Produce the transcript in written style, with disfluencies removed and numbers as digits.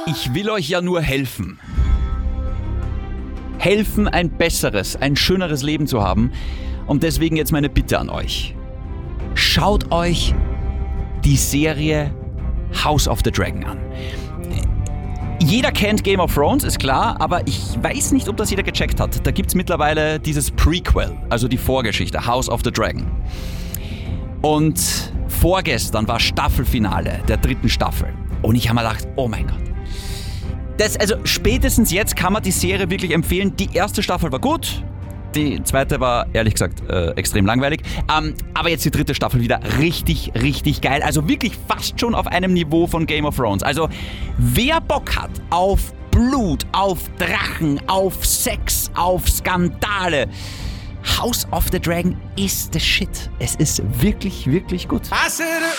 Ich will euch ja nur helfen. Helfen, ein besseres, ein schöneres Leben zu haben. Und deswegen jetzt meine Bitte an euch. Schaut euch die Serie House of the Dragon an. Jeder kennt Game of Thrones, ist klar, aber ich weiß nicht, ob das jeder gecheckt hat. Da gibt es mittlerweile dieses Prequel, also die Vorgeschichte, House of the Dragon. Und vorgestern war Staffelfinale der 3. Staffel. Und ich habe mir gedacht, oh mein Gott. Also spätestens jetzt kann man die Serie wirklich empfehlen. Die erste Staffel war gut. Die zweite war, ehrlich gesagt, extrem langweilig. Aber jetzt die 3. Staffel wieder richtig, richtig geil. Also wirklich fast schon auf einem Niveau von Game of Thrones. Also wer Bock hat auf Blut, auf Drachen, auf Sex, auf Skandale, House of the Dragon ist the shit. Es ist wirklich, wirklich gut.